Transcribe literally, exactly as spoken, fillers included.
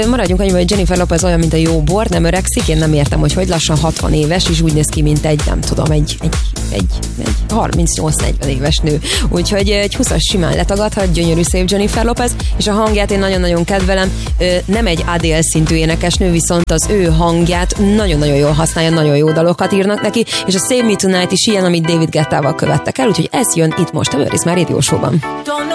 Maradjunk annyiban, hogy Jennifer Lopez olyan, mint a jó bor, nem öregszik, én nem értem, hogy hogy lassan hatvan éves, és úgy néz ki, mint egy, nem tudom, egy, egy, egy, egy harmincnyolc-negyven éves nő. Úgyhogy egy húszas simán letagadhat, gyönyörű szép Jennifer Lopez, és a hangját én nagyon-nagyon kedvelem. Nem egy Adele szintű énekesnő, viszont az ő hangját nagyon-nagyon jól használja, nagyon jó dalokat írnak neki, és a Save Me Tonight is ilyen, amit David Guettával követtek el, úgyhogy ez jön itt most a Where Is My Radio Show-ban.